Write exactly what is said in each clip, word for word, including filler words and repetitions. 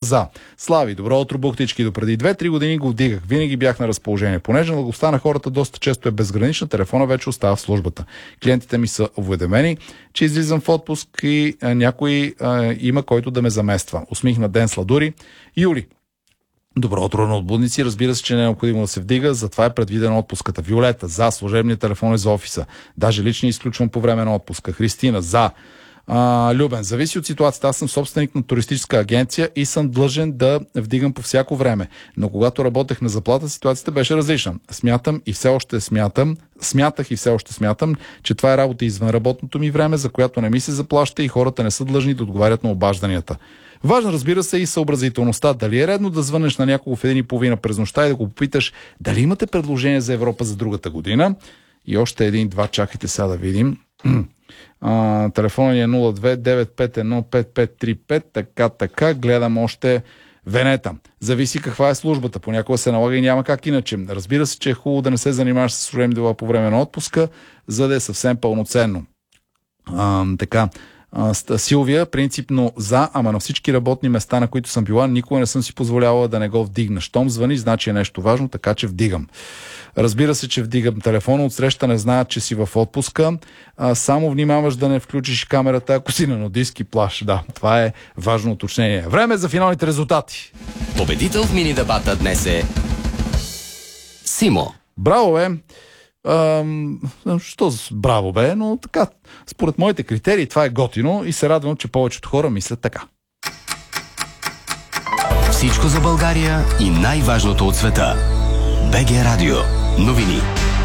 За. Слави, добро утро, бухтички. Допреди две-три години го вдигах. Винаги бях на разположение. Понеже наглостта на хората доста често е безгранична, телефона вече остава в службата. Клиентите ми са уведомени, че излизам в отпуск и а, някой а, има който да ме замества. Усмихна ден сладури. Юли. Добро утро на отбудници. Разбира се, че не е необходимо да се вдига, затова е предвидена отпуската. Виолета. За. Служебния телефон е за офиса. Даже лични изключвам по време на отпуска. Христина. За. А, Любен, зависи от ситуацията. Аз съм собственик на туристическа агенция и съм длъжен да вдигам по всяко време. Но когато работех на заплата, ситуацията беше различна. Смятам и все още смятам, смятах и все още смятам, че това е работа извън работното ми време, за която не ми се заплаща и хората не са длъжни да отговарят на обажданията. Важно, разбира се, и съобразителността. Дали е редно да звънеш на някого в един и половина през нощта и да го попиташ дали имате предложение за Европа за другата година? И още един-два, чакайте сега да видим. А, телефонът ни е нула две девет пет едно пет пет три пет, така, така, гледам още Венета. Зависи каква е службата, понякога се налага и няма как иначе. Разбира се, че е хубаво да не се занимаваш с служебни дела по време на отпуска, за да е съвсем пълноценно. А, така, а, Силвия, принципно за, ама на всички работни места, на които съм била, никога не съм си позволявала да не го вдигна. Щом звъни, значи е нещо важно, така че вдигам. Разбира се, че вдигам телефона, отсреща не знаят, че си в отпуска. А, само внимаваш да не включиш камерата, ако си на нудистки плаж. Да, това е важно уточнение. Време за финалните резултати. Победител в мини дебата днес е Симо. Браво, бе! Ам, що браво, бе? Но така, според моите критерии това е готино и се радвам, че повечето хора мислят така. Всичко за България и най-важното от света. БГ Радио. Новини.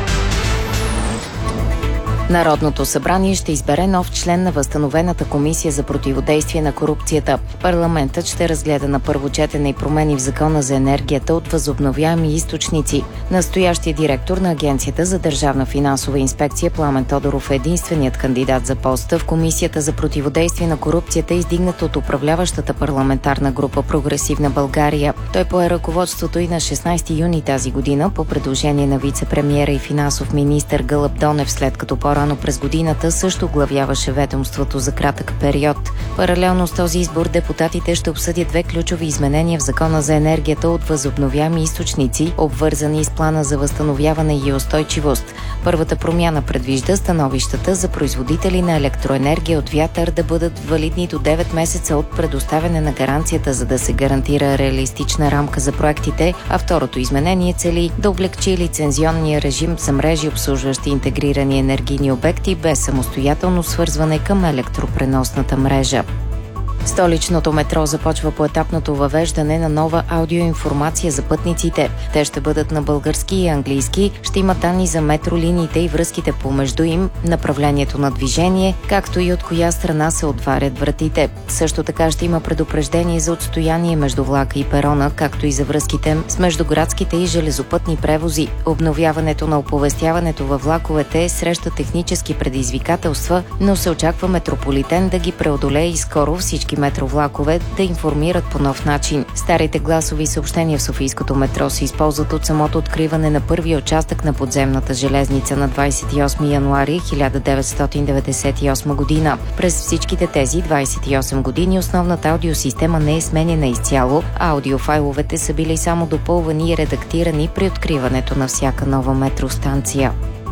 Народното събрание ще избере нов член на възстановената комисия за противодействие на корупцията. Парламентът ще разгледа на първо четене и промени в Закона за енергията от възобновяеми източници. Настоящият директор на Агенцията за държавна финансова инспекция Пламен Тодоров е единственият кандидат за поста в Комисията за противодействие на корупцията, издигнат от управляващата парламентарна група Прогресивна България. Той пое ръководството и на шестнайсети юни тази година по предложение на вице-премиера и финансов министър Гълъб Донев, след като по-рано през годината също оглавяваше ведомството за кратък период. Паралелно с този избор депутатите ще обсъдят две ключови изменения в Закона за енергията от възобновяеми източници, обвързани с плана за възстановяване и устойчивост. Първата промяна предвижда становищата за производители на електроенергия от вятър да бъдат валидни до девет месеца от предоставяне на гаранцията, за да се гарантира реалистична рамка за проектите, а второто изменение цели да облекчи лицензионния режим за мрежи, обслужващи интегрирани енергийни обекти без самостоятелно свързване към електропреносната мрежа. Столичното метро започва поетапното въвеждане на нова аудиоинформация за пътниците. Те ще бъдат на български и английски, ще има данни за метролиниите и връзките помежду им, направлението на движение, както и от коя страна се отварят вратите. Също така ще има предупреждение за отстояние между влака и перона, както и за връзките с междуградските и железопътни превози. Обновяването на оповестяването във влаковете среща технически предизвикателства, но се очаква Метрополитен да ги преодолее и скоро всички метровлакове да информират по нов начин. Старите гласови съобщения в Софийското метро се използват от самото откриване на първия участък на подземната железница на двайсет и осми януари хиляда деветстотин деветдесет и осма година. През всичките тези двайсет и осем години основната аудиосистема не е сменена изцяло, а аудиофайловете са били само допълвани и редактирани при откриването на всяка нова метростанция.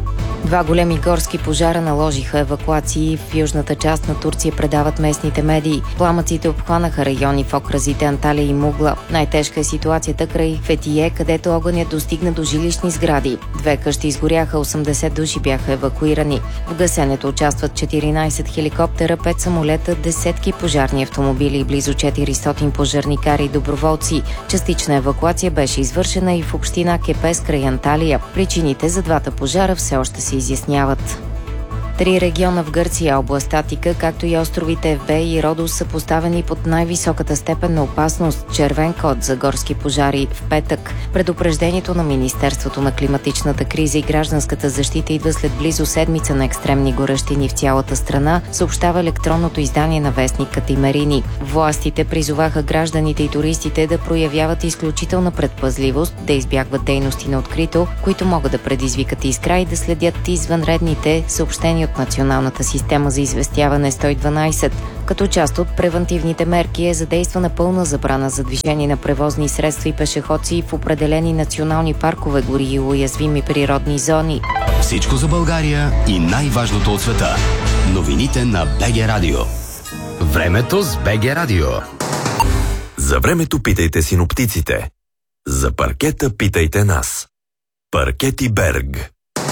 Два големи горски пожара наложиха евакуации в южната част на Турция, предават местните медии. Пламъците обхванаха райони в окръзите Анталия и Мугла. Най-тежка е ситуацията край Фетие, където огънят достигна до жилищни сгради. Две къщи изгоряха, осемдесет души бяха евакуирани. В гасенето участват четиринайсет хеликоптера, пет самолета, десетки пожарни автомобили и близо четиристотин пожарникари и доброволци. Частична евакуация беше извършена и в община Кепес край Анталия. Причините за двата пожара все още се изясняват. Три региона в Гърция, област Атика, както и островите Евбей и Родос са поставени под най-високата степен на опасност – червен код за горски пожари в петък. Предупреждението на Министерството на климатичната криза и гражданската защита идва след близо седмица на екстремни горещини в цялата страна, съобщава електронното издание на вестник Катимерини. Властите призоваха гражданите и туристите да проявяват изключителна предпазливост, да избягват дейности на открито, които могат да предизвикат искра, и да следят извънредните съобщения от от Националната система за известяване сто и дванайсет. Като част от превантивните мерки е задействана пълна забрана за движение на превозни средства и пешеходци в определени национални паркове, гори и уязвими природни зони. Всичко за България и най-важното от света. Новините на БГ Радио. Времето с БГ Радио. За времето питайте синоптиците. За паркета питайте нас. Паркети Берг.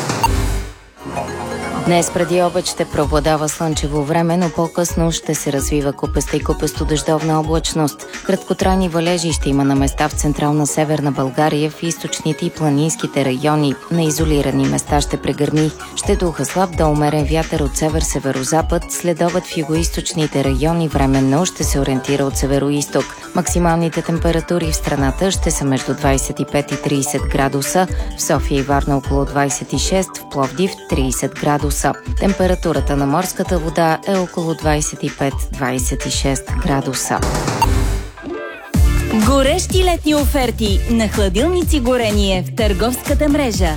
Днес преди обед ще преобладава слънчево време, но по-късно ще се развива купеста и купесто-дъждовна облачност. Краткотрайни валежи ще има на места в централна Северна България, в източните и планинските райони. На изолирани места ще прегърми. Ще духа слаб до умерен вятър от север-северозапад, следобед в югоизточните райони временно ще се ориентира от североизток. Максималните температури в страната ще са между двайсет и пет и трийсет градуса, в София и Варна около двайсет и шест, в Пловдив трийсет градуса. Температурата на морската вода е около двайсет и пет до двайсет и шест градуса. Горещи летни оферти на хладилници Горение в търговската мрежа.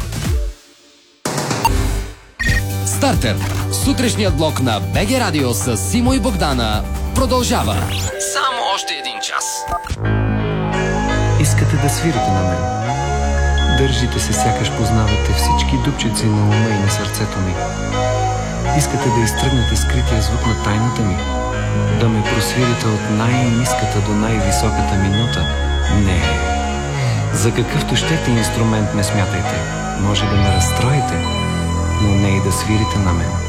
Стартер. Сутрешният блок на БГ Радио с Симо и Богдана продължава. Само още един час. Искате да свирите на мен. Държите се, сякаш познавате всички дупчици на ума и на сърцето ми. Искате да изтръгнете скрития звук на тайната ми. Да ме просвирите от най-ниската до най-високата ми нота. Не. За какъвто щете инструмент ме смятайте. Може да ме разстроите, но не и да свирите на мен.